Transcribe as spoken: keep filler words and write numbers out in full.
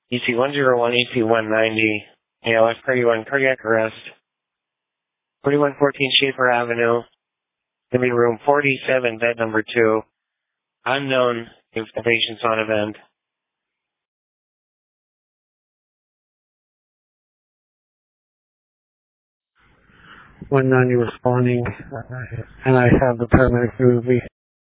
E C one zero one, E C one ninety, A L F thirty-one, cardiac arrest, forty-one fourteen Schaefer Avenue, living room forty-seven, bed number two, unknown if the patient's on event. one ninety responding, and I have the paramedic move me.